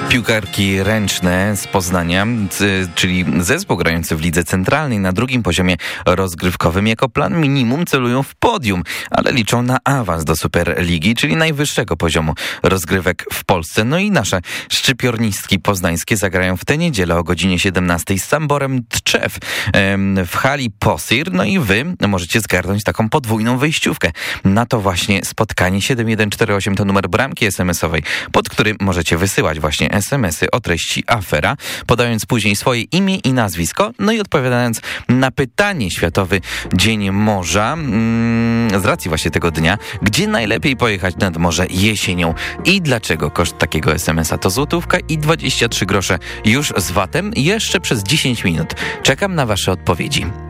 Piłkarki ręczne z Poznania, czyli zespół grający w lidze centralnej na drugim poziomie rozgrywkowym, jako plan minimum celują w podium, ale liczą na awans do Superligi, czyli najwyższego poziomu rozgrywek w Polsce. No i nasze szczypiornistki poznańskie zagrają w tę niedzielę o godzinie 17 z Samborem Tczew w hali Posir. No i wy możecie zgarnąć taką podwójną wyjściówkę na to właśnie spotkanie. 7148 to numer bramki SMS-owej, pod którym możecie wysyłać właśnie SMS-y o treści afera, podając później swoje imię i nazwisko, no i odpowiadając na pytanie Światowy Dzień Morza, z racji właśnie tego dnia, gdzie najlepiej pojechać nad morze jesienią i dlaczego koszt takiego SMS-a to złotówka i 23 grosze już z VAT-em jeszcze przez 10 minut. Czekam na wasze odpowiedzi.